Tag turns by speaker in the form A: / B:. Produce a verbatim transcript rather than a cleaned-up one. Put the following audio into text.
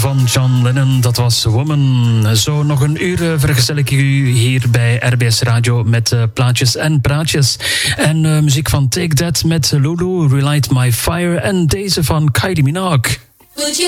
A: van John Lennon, dat was Woman. Zo nog een uur vergezel ik u hier bij R B S Radio met uh, plaatjes en praatjes. En uh, muziek van Take That met Lulu, Relight My Fire en deze van Kylie Minogue.